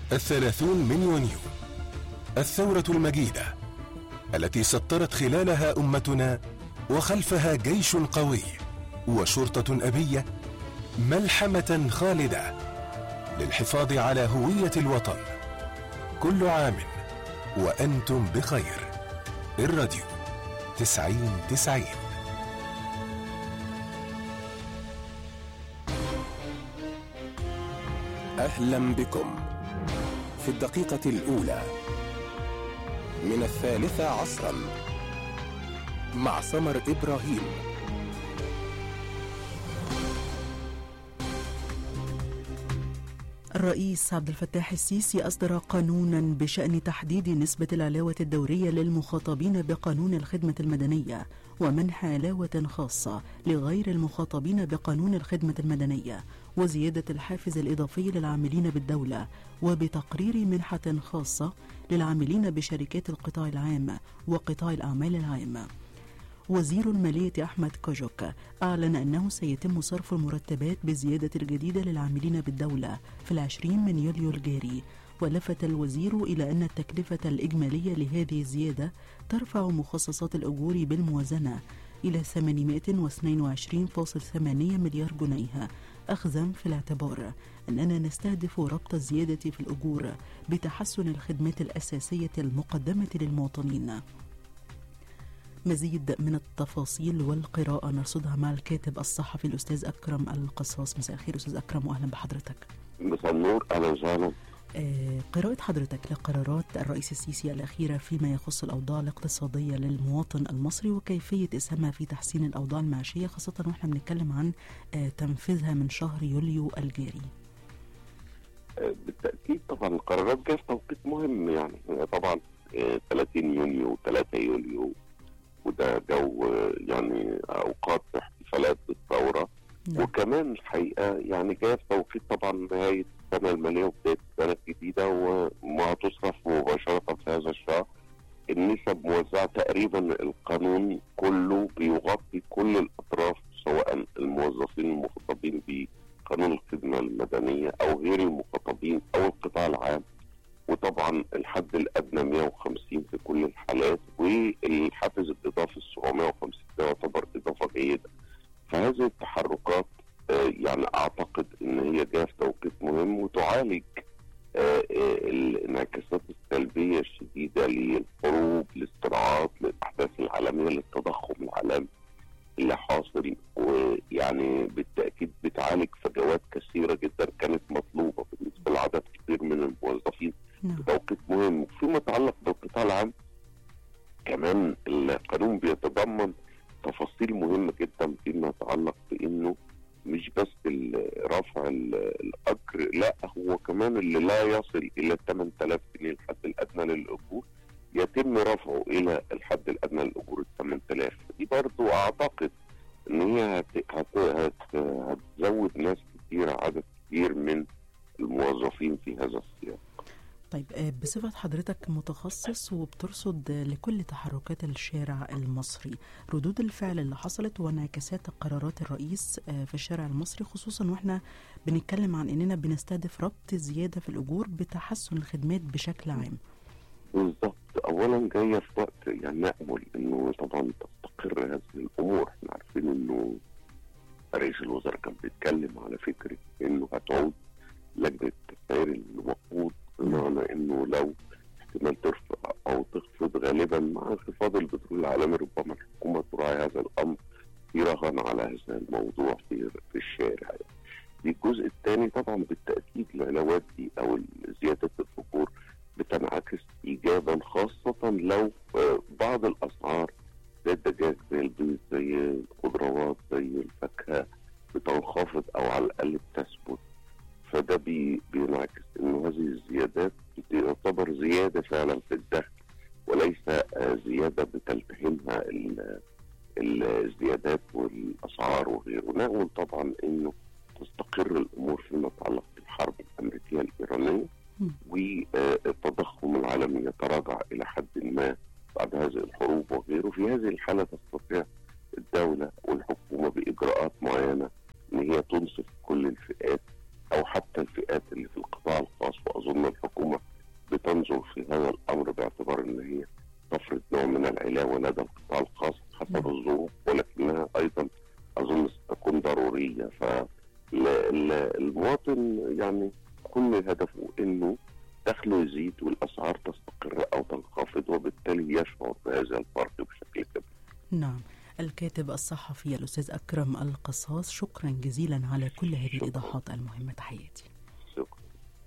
30 من يونيو، الثورة المجيدة التي سطرت خلالها أمتنا وخلفها جيش قوي وشرطة أبية، ملحمة خالدة للحفاظ على هوية الوطن. كل عام وأنتم بخير. الراديو 90-90. أهلا بكم في الدقيقة الأولى من 13 مع سمر إبراهيم. الرئيس عبد الفتاح السيسي أصدر قانونا بشأن تحديد نسبة العلاوة الدورية للمخاطبين بقانون الخدمة المدنية، ومنح علاوة خاصة لغير المخاطبين بقانون الخدمة المدنية، وزيادة الحافز الإضافي للعاملين بالدولة، وبتقرير منحة خاصة للعاملين بشركات القطاع العام وقطاع الأعمال العام. وزير المالية أحمد كوجوك أعلن أنه سيتم صرف المرتبات بزيادة الجديدة للعاملين بالدولة في 20 من يوليو الجاري. ولفت الوزير إلى أن التكلفة الإجمالية لهذه الزيادة ترفع مخصصات الأجور بالموازنة إلى 822.8 مليار جنيه، أخذا في الاعتبار أننا نستهدف ربط الزيادة في الأجور بتحسن الخدمات الأساسية المقدمة للمواطنين. مزيد من التفاصيل والقراءة نرصدها مع الكاتب الصحفي الأستاذ أكرم القصاص. مساء الخير أستاذ أكرم وأهلا بحضرتك. مساء النور، أهلا وسهلا. قراءة حضرتك لقرارات الرئيس السيسي الأخيرة فيما يخص الأوضاع الاقتصادية للمواطن المصري وكيفية إسهامها في تحسين الأوضاع المعيشية، خاصة ونحن بنتكلم عن تنفيذها من شهر يوليو الجاري. بالتأكيد طبعا القرارات جاءت في توقيت مهم، يعني طبعا 30 يونيو و3 يوليو وده جو يعني أوقات احتفالات بالثورة. وكمان الحقيقة يعني جاء في توقيت طبعا نهاية السنة المالية وبداية السنة الجديدة، وهتصرف مباشرة في هذا الشهر. النسب موزعة تقريبا، القانون كله بيغطي كل الأطراف، سواء الموظفين المخاطبين بقانون الخدمة المدنية أو غير المخاطبين أو القطاع العام. وطبعا الحد الأدنى 150 في كل الحالات، والحافز الإضافي 750 ده يعتبر إضافة جيدة. فهذه التحركات يعني أعتقد إن هي جاء في توقيت مهم وتعالج الانعكاسات السلبية الشديدة للحروب، للصراعات، للأحداث العالمية، للتضخم العالمي اللي حاصل. ويعني بالتأكيد بتعالج فجوات كثيرة جدا كانت مطلوبة بالنسبة لعدد كبير من الموظفين في توقيت مهم. فيما يتعلق بالقطاع العام كمان القانون بيتضمن تفاصيل مهمة جدا فيما يتعلق بأنه مش بس رفع الأجر، لا هو كمان اللي لا يصل إلى 8000 جنيه الحد الأدنى للأجور يتم رفعه إلى الحد الأدنى للأجور 8000. دي برضو أعتقد إن هي هتزود ناس كتير، عدد كبير من الموظفين في هذا السياق. طيب بصفة حضرتك متخصص وبترصد لكل تحركات الشارع المصري، ردود الفعل اللي حصلت وانعكاسات قرارات الرئيس في الشارع المصري، خصوصا واحنا بنتكلم عن اننا بنستهدف ربط زيادة في الأجور بتحسن الخدمات بشكل عام. بالضبط. اولا جاية في وقت يعني نأمل انه طبعا تستقر هذه الامور. احنا عارفين انه رئيس الوزراء كان بيتكلم على فكرة انه هتعود لجنة التسعير الوقود، بمعنى انه لو احتمال ترفع او تخفض غالبا مع انخفاض البترول العالمي ربما الحكومة تراعي هذا الامر في رهن على هذا الموضوع في الشارع. دي الجزء الثاني طبعا بالتأكيد العلاوات دي او زيادة الأجور بتنعكس ايجابا، خاصة لو بعض الاسعار زي الدجاج زي البيض زي الخضروات زي الفاكهة بتنخفض او على الاقل بتثبت. فده بينعكس انه هذه الزيادات تعتبر زيادة فعلا في الدخل وليس زيادة بتلتهمها الزيادات والاسعار وغيره. نقول طبعا انه تستقر الامور فيما يتعلق بالحرب الامريكية الايرانية والتضخم العالمي يتراجع الى حد ما بعد هذه الحروب وغيره. في هذه الحالة تستطيع الدولة والحكومة بإجراءات معينة ان هي تنصف كل الفئات او حتى الفئات اللي اللي في القطاع الخاص، واظن الحكومه بتنظر في هذا الامر باعتبار ان هي تفرض نوع من العلاوه لدى القطاع الخاص حسب الظروف، ولكنها ايضا اظن ستكون ضروريه. فالمواطن يعني كل هدفه انه دخله يزيد والاسعار تستقر او تنخفض، وبالتالي يشعر بهذا الفرق بشكل كبير. نعم. الكاتب الصحفي الأستاذ أكرم القصاص، شكرا جزيلا على كل هذه الإيضاحات المهمة. تحياتي. شكرا.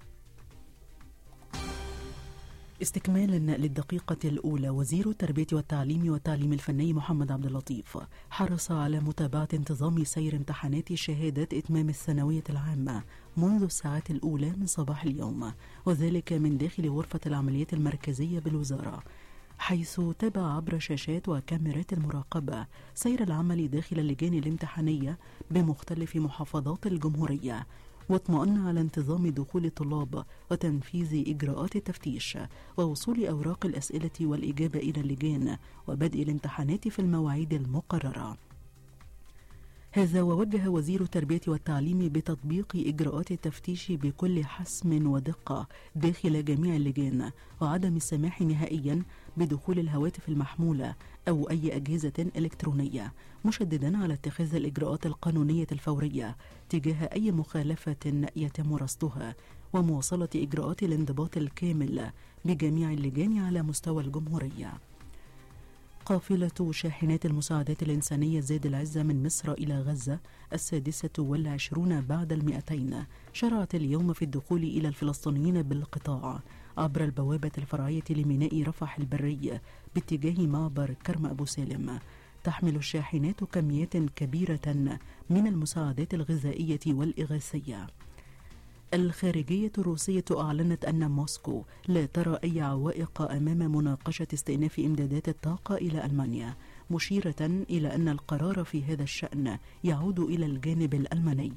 استكمالا للدقيقة الأولى، وزير التربية والتعليم والتعليم الفني محمد عبد اللطيف حرص على متابعة انتظام سير امتحانات شهادات إتمام الثانوية العامة منذ الساعات الأولى من صباح اليوم، وذلك من داخل غرفة العمليات المركزية بالوزارة، حيث تابع عبر شاشات وكاميرات المراقبة سير العمل داخل اللجان الامتحانية بمختلف محافظات الجمهورية، واطمأن على انتظام دخول الطلاب وتنفيذ إجراءات التفتيش ووصول أوراق الأسئلة والإجابة إلى اللجان وبدء الامتحانات في المواعيد المقررة. هذا ووجه وزير التربية والتعليم بتطبيق إجراءات التفتيش بكل حسم ودقة داخل جميع اللجان، وعدم السماح نهائيا بدخول الهواتف المحمولة أو أي أجهزة إلكترونية، مشددا على اتخاذ الإجراءات القانونية الفورية تجاه أي مخالفة يتم رصدها، ومواصلة إجراءات الانضباط الكامل بجميع اللجان على مستوى الجمهورية. قافلة شاحنات المساعدات الإنسانية زاد العزة من مصر إلى غزة 26 بعد 200 شرعت اليوم في الدخول إلى الفلسطينيين بالقطاع عبر البوابة الفرعية لميناء رفح البري باتجاه معبر كرم أبو سالم. تحمل الشاحنات كميات كبيرة من المساعدات الغذائية والإغاثية. الخارجية الروسية أعلنت أن موسكو لا ترى أي عوائق أمام مناقشة استئناف إمدادات الطاقة إلى ألمانيا، مشيرة إلى أن القرار في هذا الشأن يعود إلى الجانب الألماني.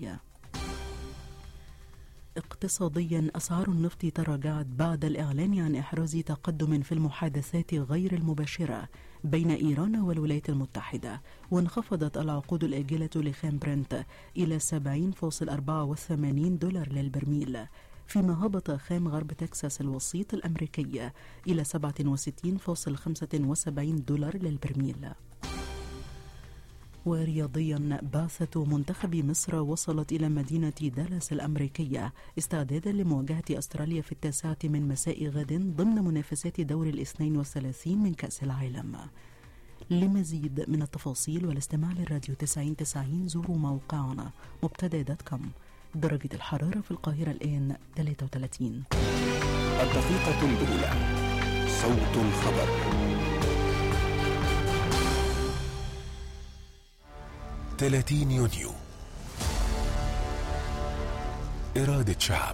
اقتصاديا، أسعار النفط تراجعت بعد الإعلان عن إحراز تقدم في المحادثات غير المباشرة بين إيران والولايات المتحدة، وانخفضت العقود الآجلة لخام برنت إلى $70.84 للبرميل، فيما هبط خام غرب تكساس الوسيط الأمريكي إلى $67.75 للبرميل. ورياضيا، بعثة منتخب مصر وصلت إلى مدينة دالاس الأمريكية استعدادا لمواجهة أستراليا في 9 مساء غد ضمن منافسات دور 32 من كأس العالم. لمزيد من التفاصيل والاستماع للراديو 9090 زوروا موقعنا مبتدا.com. درجة الحرارة في القاهرة الآن 33. الدقيقة الأولى، صوت الخبر. 30 يونيو، إرادة شعب.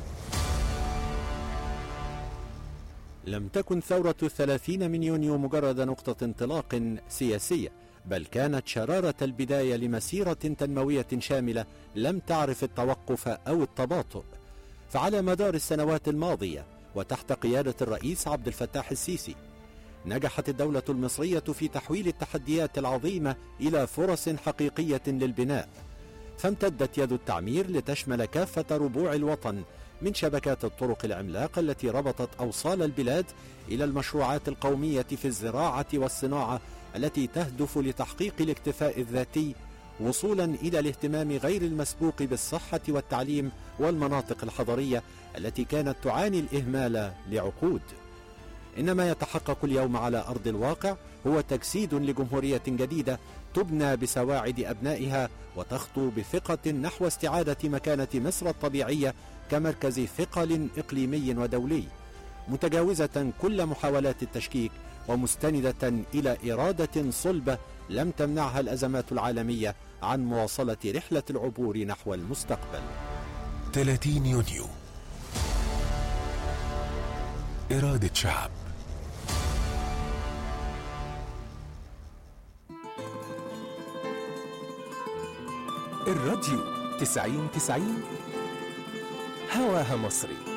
لم تكن ثورة 30 من يونيو مجرد نقطة انطلاق سياسية، بل كانت شرارة البداية لمسيرة تنموية شاملة لم تعرف التوقف أو التباطؤ. فعلى مدار السنوات الماضية وتحت قيادة الرئيس عبد الفتاح السيسي، نجحت الدولة المصرية في تحويل التحديات العظيمة إلى فرص حقيقية للبناء، فامتدت يد التعمير لتشمل كافة ربوع الوطن، من شبكات الطرق العملاقة التي ربطت أوصال البلاد إلى المشروعات القومية في الزراعة والصناعة التي تهدف لتحقيق الاكتفاء الذاتي، وصولا إلى الاهتمام غير المسبوق بالصحة والتعليم والمناطق الحضرية التي كانت تعاني الإهمال لعقود. إن ما يتحقق اليوم على أرض الواقع هو تجسيد لجمهورية جديدة تبنى بسواعد أبنائها وتخطو بثقة نحو استعادة مكانة مصر الطبيعية كمركز ثقل إقليمي ودولي، متجاوزة كل محاولات التشكيك ومستندة إلى إرادة صلبة لم تمنعها الأزمات العالمية عن مواصلة رحلة العبور نحو المستقبل. 30 يونيو، إرادة شعب. الراديو 9090 هواها مصري.